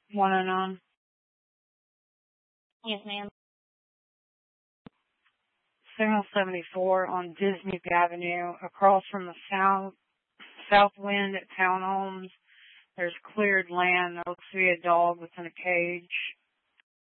109. Yes, ma'am. Signal 74 on Disney Avenue, across from the South Wind at Townhomes. There's cleared land. There looks to be a dog within a cage.